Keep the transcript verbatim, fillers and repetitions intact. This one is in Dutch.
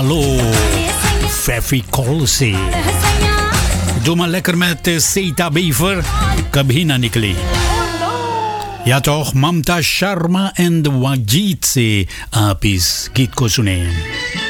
Hallo, Fafi Kolse. Doe maar lekker met uh, Seta Beaver. Kabhina Nikli. Ja toch, Mamta Sharma en de Wajit se apis git ko sune.